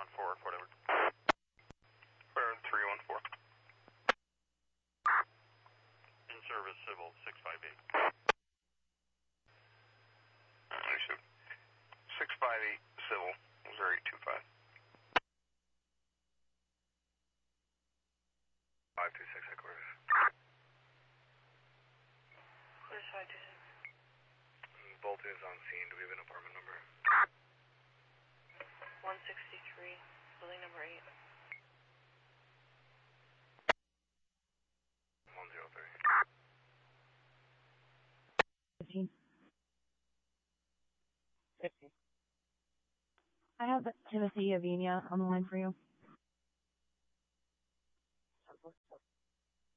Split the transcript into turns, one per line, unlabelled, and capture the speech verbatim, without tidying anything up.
on four, whatever. Or three one four. In service, civil, six five eight. Understood. six five eight, civil, zero eight two five. five two six, headquarters.
Where's five two six?
Bolton is on scene. Do we have an apartment number?
one sixty-three, building number eight.
one zero three.
fifteen. fifteen. I have Timothy Avinia on the line for you.